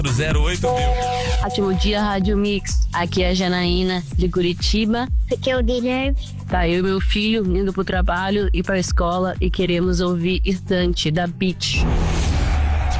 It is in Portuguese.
08 mil. Ótimo dia, Rádio Mix. Aqui é a Janaína, de Curitiba. Aqui é o Guilherme. Tá, eu e meu filho indo pro trabalho e pra escola e queremos ouvir Estante, da Beach.